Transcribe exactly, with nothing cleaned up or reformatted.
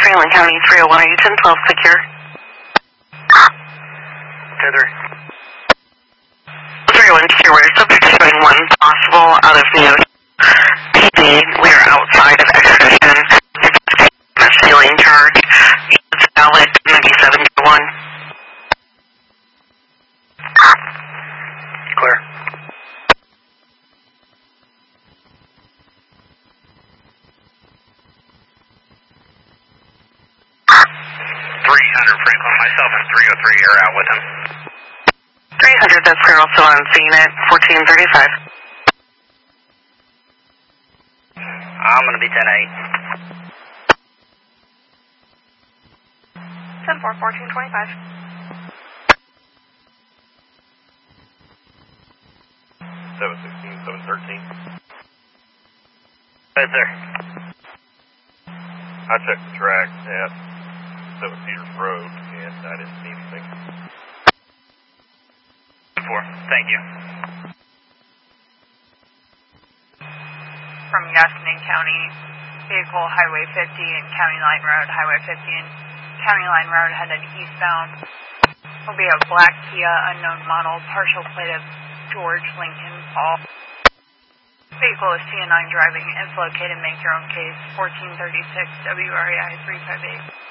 Franklin County three oh one, are you ten twelve secure? ten three. three oh one secure, we're subject to showing one possible out of Neo P D. We are outside of extradition. It's a ceiling charge. It's valid ninety-seven to one. Clear. three hundred Franklin, myself and three oh three are out with him. three hundred, that's clear, also on scene at fourteen thirty-five. I'm going to be ten eight. ten four, fourteen twenty-five. seven sixteen, seven thirteen. Right there. I checked the track at seven Peters Road and I didn't see anything. Four. Thank you. From Gascoyne County, vehicle Highway fifty and County Line Road, Highway fifty and County Line Road headed eastbound. Will be a black Kia unknown model, partial plate of George Lincoln Paul. Vehicle is C N nine driving, is located, make your own case, fourteen thirty-six W R E I three five eight.